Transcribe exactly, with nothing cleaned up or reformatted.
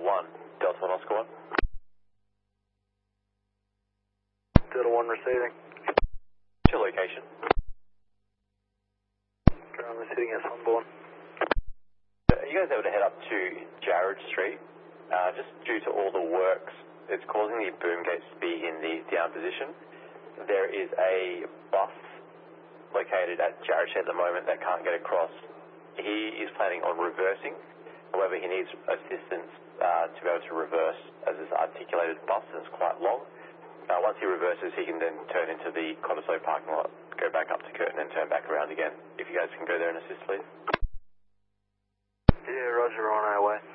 one, Delta one Oscar one. Delta one receiving. What's your location? Currently sitting at Sunborn. Are you guys able to head up to Jared Street? Uh, just due to all the works, it's causing the boom gates to be in the down position. There is a bus located at Jared Street at the moment that can't get across. He is planning on reversing. However, he needs assistance uh, to be able to reverse, as this articulated bus is quite long. Uh, once he reverses, he can then turn into the Cottesloe parking lot, go back up to Curtin and turn back around again. If you guys can go there and assist, please. Yeah, roger, on our way.